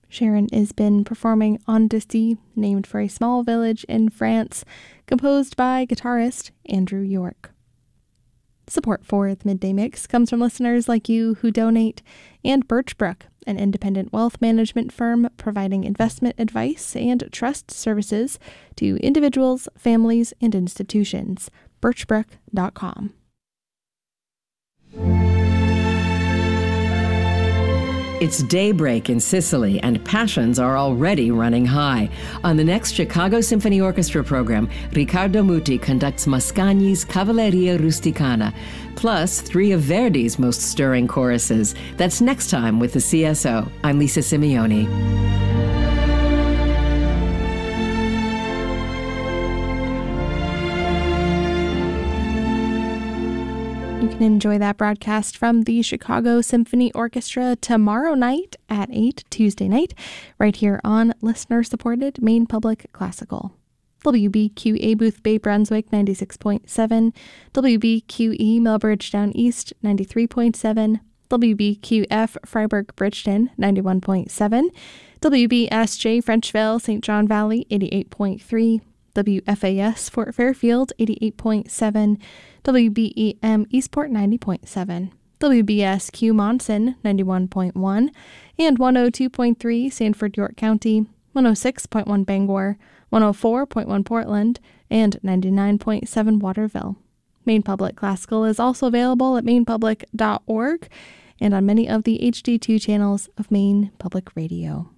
Sharon has been performing On the Sea, named for a small village in France, composed by guitarist Andrew York. Support for the Midday Mix comes from listeners like you who donate, and Birchbrook, an independent wealth management firm providing investment advice and trust services to individuals, families, and institutions. Birchbrook.com. It's daybreak in Sicily, and passions are already running high. On the next Chicago Symphony Orchestra program, Riccardo Muti conducts Mascagni's Cavalleria Rusticana, plus 3 of Verdi's most stirring choruses. That's next time with the CSO. I'm Lisa Simeoni. You can enjoy that broadcast from the Chicago Symphony Orchestra tomorrow night at 8, Tuesday night, right here on listener-supported Maine Public Classical. WBQA Booth Bay Brunswick 96.7, WBQE Millbridge Down East 93.7, WBQF Freiburg Bridgeton 91.7, WBSJ Frenchville St. John Valley 88.3, WFAS Fort Fairfield 88.7, WBEM Eastport 90.7, WBSQ Monson 91.1, and 102.3 Sanford York County, 106.1 Bangor, 104.1 Portland, and 99.7 Waterville. Maine Public Classical is also available at mainepublic.org and on many of the HD2 channels of Maine Public Radio.